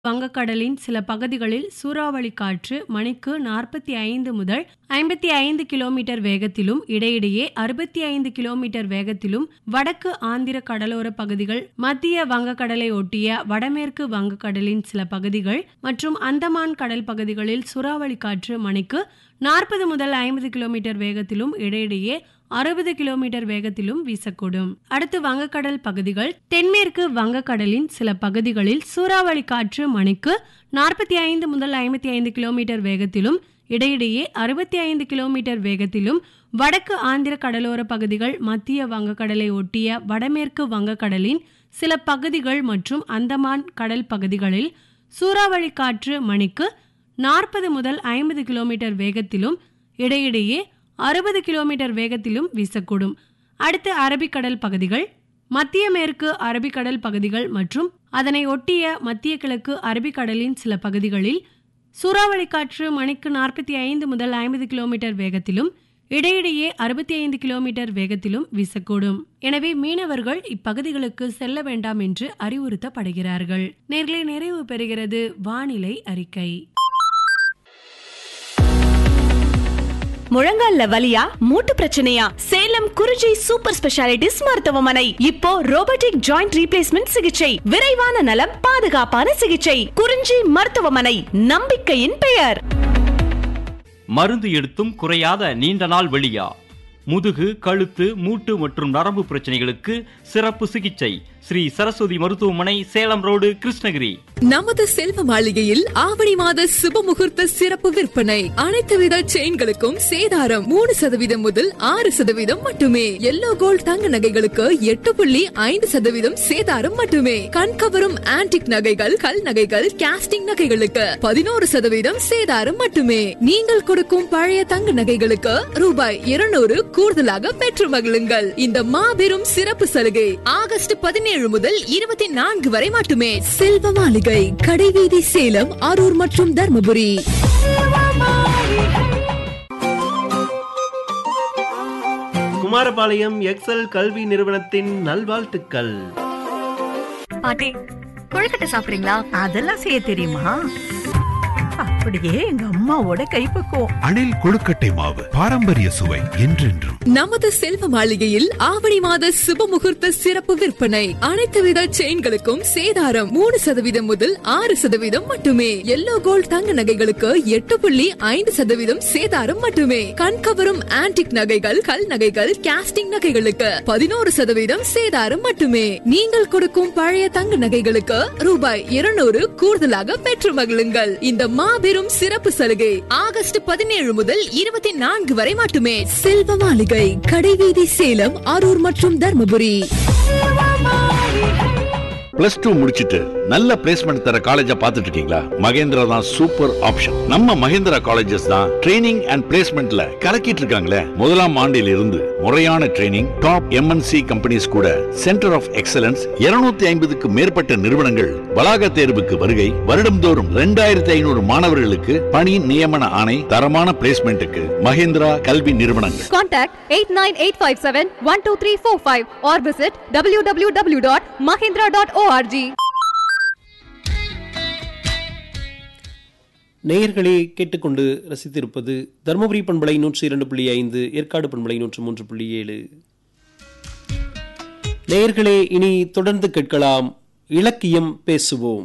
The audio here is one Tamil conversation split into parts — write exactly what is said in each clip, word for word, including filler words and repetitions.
வங்கக்கடலின் சில பகுதிகளில் சூறாவளி காற்று மணிக்கு நாற்பத்தி ஐந்து முதல் ஐம்பத்தி ஐந்து கிலோமீட்டர் வேகத்திலும் இடையிடையே அறுபத்தி ஐந்து கிலோமீட்டர் வேகத்திலும் வடக்கு ஆந்திர கடலோர பகுதிகள், மத்திய வங்கக்கடலை ஒட்டிய வடமேற்கு வங்கக்கடலின் சில பகுதிகள் மற்றும் அந்தமான் கடல் பகுதிகளில் சூறாவளி காற்று மணிக்கு நாற்பது முதல் ஐம்பது கிலோமீட்டர் வேகத்திலும் இடையிடையே அறுபது கிலோமீட்டர் வேகத்திலும் வீசக்கூடும். அடுத்து வங்கக்கடல் பகுதிகள். தென்மேற்கு வங்கக்கடலின் சில பகுதிகளில் சூறாவளி காற்று மணிக்கு நாற்பத்தி ஐந்து முதல் ஐம்பத்தி ஐந்து கிலோமீட்டர் வேகத்திலும் இடையிடையே அறுபத்தி ஐந்து கிலோமீட்டர் வேகத்திலும் வடக்கு ஆந்திர கடலோர பகுதிகள், மத்திய வங்கக்கடலை ஒட்டிய வடமேற்கு வங்கக்கடலின் சில பகுதிகள் மற்றும் அந்தமான் கடல் பகுதிகளில் சூறாவளி காற்று மணிக்கு நாற்பது முதல் ஐம்பது கிலோமீட்டர் வேகத்திலும் இடையிடையே அறுபது கிலோமீட்டர் வேகத்திலும் வீசக்கூடும். அடுத்து அரபிக்கடல் பகுதிகள். மத்திய மேற்கு அரபிக்கடல் பகுதிகள் மற்றும் அதனை ஒட்டிய மத்திய கிழக்கு அரபிக்கடலின் சில பகுதிகளில் சூறாவளி காற்று மணிக்கு நாற்பத்தி ஐந்து முதல் ஐம்பது கிலோமீட்டர் வேகத்திலும் இடையிடையே அறுபத்தி ஐந்து கிலோமீட்டர் வேகத்திலும் வீசக்கூடும். எனவே மீனவர்கள் இப்பகுதிகளுக்கு செல்ல வேண்டாம் என்று அறிவுறுத்தப்படுகிறார்கள். நேர்களை நிறைவு பெறுகிறது வானிலை அறிக்கை. முழங்கால்ல வலியா, மூட்டு பிரச்சனையா? சேலம் குறிஞ்சி சூப்பர் ஸ்பெஷாலிட்டிஸ் மருத்துவமனை இப்போ ரோபோட்டிக் ஜாயிண்ட் ரீப்ளேஸ்மெண்ட் சிகிச்சை, விரைவான நலம், பாதுகாப்பான சிகிச்சை. குறிஞ்சி மருத்துவமனை, நம்பிக்கையின் பெயர். மருந்து எடுத்தும் குறையாத நீண்ட நாள் வெளியா, முதுகு, கழுத்து, மூட்டு மற்றும் நரம்பு பிரச்சனைகளுக்கு சிறப்பு சிகிச்சை. ஸ்ரீ சரஸ்வதி மருத்துவமனை, சேலம் ரோடு, கிருஷ்ணகிரி. நமது செல்வ மாளிகையில் ஆவணி மாத சுப முகூர்த்த சிறப்பு விற்பனை. அனைத்து வித செயின்களுக்கும் சேதாரம் மூணு சதவீதம் முதல் ஆறு சதவீதம் மட்டுமே. எல்லோ கோல்ட் தங்க நகைகளுக்கு எட்டு புள்ளி ஐந்து சதவீதம் சேதாரம் மட்டுமே. கண்கவரும் ஆன்டிக் நகைகள், கல் நகைகள், காஸ்டிங் நகைகளுக்கு பதினோரு சதவீதம் சேதாரம் மட்டுமே. நீங்கள் கொடுக்கும் பழைய தங்க நகைகளுக்கு ரூபாய் இருநூறு கூடுதலாக பெற்று மகிழுங்கள். இந்த மாபெரும் சிறப்பு சலுகை ஆகஸ்ட் பதினேழு முதல் இருபத்தி நான்கு வரை மட்டுமே. செல்வ மாளிகை, கடைவீதி, சேலம், அரூர் மற்றும் தர்மபுரி. குமாரபாளையம் எக்ஸல் கல்வி நிறுவனத்தின் நல்வாழ்த்துக்கள். பாட்டி, கொழுக்கட்டை சாப்பிடுறீங்களா? அதெல்லாம் செய்ய தெரியுமா? அப்படியே எங்க அம்மாவோட கைப்பக்குவம். அணில் கொழுக்கட்டை மாவு, பாரம்பரிய சுவை என்றென்றும். நமது செல்வ மாளிகையில் ஆவணி மாத சுப முகூர்த்த சிறப்பு விற்பனை. அனைத்து வித செயின்களுக்கும் சேதாரம் மூணு சதவீதம் முதல் ஆறு சதவீதம் மட்டுமே. எல்லோ கோல்ட் தங்க நகைகளுக்கு எட்டு புள்ளி ஐந்து சதவீதம் சேதாரம் மட்டுமே. கண்கவரும் ஆன்டிக் நகைகள், கல் நகைகள், காஸ்டிங் நகைகளுக்கு பதினோரு சதவீதம் சேதாரம் மட்டுமே. நீங்கள் கொடுக்கும் பழைய தங்க நகைகளுக்கு ரூபாய் இருநூறு கூடுதலாக பெற்று மகிழுங்கள். இந்த மாபெரும் சிறப்பு சலுகை ஆகஸ்ட் பதினேழு முதல் இருபத்தி நான்கு வரை மட்டுமே. செல்வ மாளிகை, கடைவீதி, சேலம், அரூர் மற்றும் தர்மபுரி. பிளஸ் டூ முடிச்சிட்டு நல்ல பிளேஸ்மெண்ட் தர காலேஜா பாத்துட்டு இருக்கீங்களா? மகேந்திரா தான் சூப்பர் ஆப்ஷன். நம்ம மகேந்திரா காலேஜஸ் தான் ட்ரைனிங் அண்ட் பிளேஸ்மெண்ட்ல கலக்கிட்டு இருக்காங்களே. முதலாம் ஆண்டில் இருந்து முறையான ட்ரைனிங், டாப் எம்என்சி கம்பெனிஸ் கூட சென்டர் ஆஃப் எக்ஸலன்ஸ், இருநூத்தி ஐம்பதுக்கு மேற்பட்ட நிறுவனங்கள் வளாக தேர்வுக்கு வருகை, வருடம்தோறும் இரண்டாயிரத்தி ஐநூறு மாணவர்களுக்கு பணி நியமன ஆணை, தரமான பிளேஸ்மெண்ட்டுக்கு மகேந்திரா கல்வி நிறுவனங்கள். Contact eight nine eight five seven one two three four five or visit w w w dot mahindra dot org. நேயர்களே, கேட்டுக்கொண்டு ரசித்திருப்பது தர்மபுரி பண்பலை நூற்றி இரண்டு புள்ளி ஐந்து, ஏற்காடு பண்பலை நூற்று மூன்று புள்ளி ஏழு. நேயர்களே, இனி தொடர்ந்து கேட்கலாம் இலக்கியம் பேசுவோம்.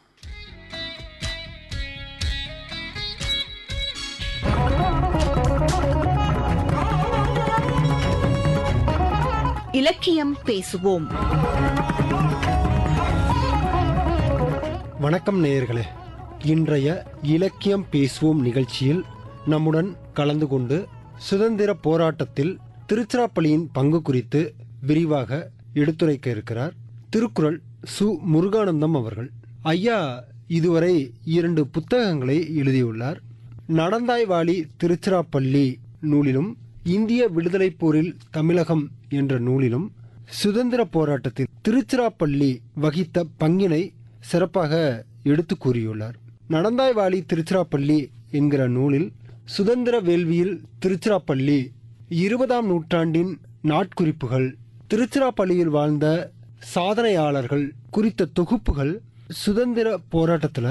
இலக்கியம் பேசுவோம். வணக்கம் நேயர்களே. இன்றைய இலக்கியம் பேசுவோம் நிகழ்ச்சியில் நம்முடன் கலந்து கொண்டு சுதந்திர போராட்டத்தில் திருச்சிராப்பள்ளியின் பங்கு குறித்து விரிவாக எடுத்துரைக்க இருக்கிறார் திருக்குறள் சு முருகானந்தம் அவர்கள். ஐயா இதுவரை இரண்டு புத்தகங்களை எழுதியுள்ளார். நடந்தாய்வாளி திருச்சிராப்பள்ளி நூலிலும், இந்திய விடுதலை போரில் தமிழகம் என்ற நூலிலும் சுதந்திர போராட்டத்தில் திருச்சிராப்பள்ளி வகித்த பங்கினை சிறப்பாக எடுத்து கூறியுள்ளார். நடந்தாய்வாளி திருச்சிராப்பள்ளி என்கிற நூலில் சுதந்திர வேள்வியில் திருச்சிராப்பள்ளி, இருபதாம் நூற்றாண்டின் நாட்குறிப்புகள், திருச்சிராப்பள்ளியில் வாழ்ந்த சாதனையாளர்கள் குறித்த தொகுப்புகள் சுதந்திர போராட்டத்துல